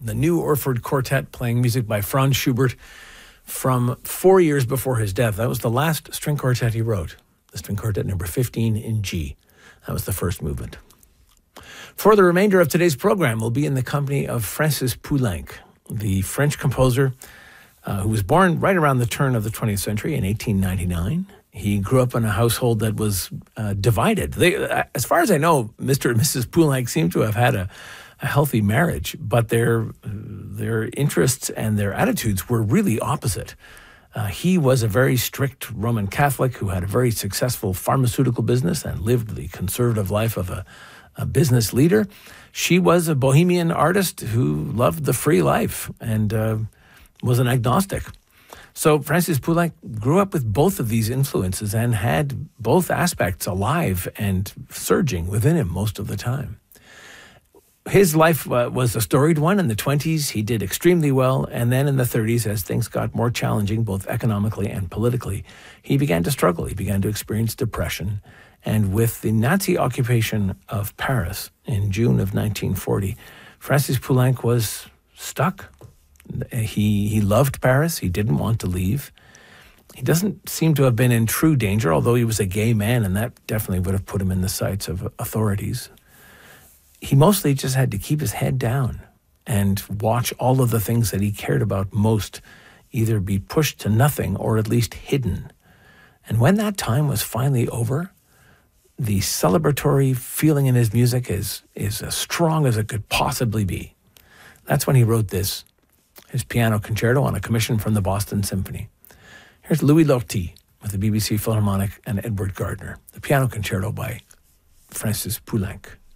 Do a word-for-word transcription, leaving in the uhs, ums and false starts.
the New Orford Quartet, playing music by Franz Schubert from four years before his death. That was the last string quartet he wrote, the string quartet number fifteen in G. That was the first movement. For the remainder of today's program, we'll be in the company of Francis Poulenc, the French composer uh, who was born right around the turn of the twentieth century in eighteen ninety-nine. He grew up in a household that was uh, divided. They, as far as I know, Mister and Missus Poulenc seem to have had a, a healthy marriage, but their their interests and their attitudes were really opposite. Uh, he was a very strict Roman Catholic who had a very successful pharmaceutical business and lived the conservative life of a, a business leader. She was a bohemian artist who loved the free life and uh, was an agnostic. So Francis Poulenc grew up with both of these influences and had both aspects alive and surging within him most of the time. His life uh, was a storied one. In the twenties, he did extremely well. And then in the thirties, as things got more challenging, both economically and politically, he began to struggle. He began to experience depression. And with the Nazi occupation of Paris in June of nineteen forty, Francis Poulenc was stuck. He he loved Paris. He didn't want to leave. He doesn't seem to have been in true danger, although he was a gay man, and that definitely would have put him in the sights of authorities. He mostly just had to keep his head down and watch all of the things that he cared about most either be pushed to nothing or at least hidden. And when that time was finally over, the celebratory feeling in his music is, is as strong as it could possibly be. That's when he wrote this, his piano concerto on a commission from the Boston Symphony. Here's Louis Lortie with the B B C Philharmonic and Edward Gardner, the piano concerto by Francis Poulenc.